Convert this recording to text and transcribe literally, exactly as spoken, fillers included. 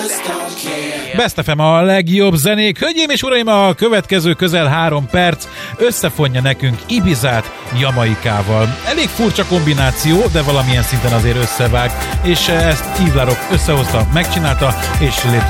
Best ef em a legjobb zenék. Hölgyeim és uraim, a következő közel három perc összefonja nekünk Ibizát Jamaikával. Elég furcsa kombináció, de valamilyen szinten azért összevág, és ezt Yves La Rock összehozta, megcsinálta, és létre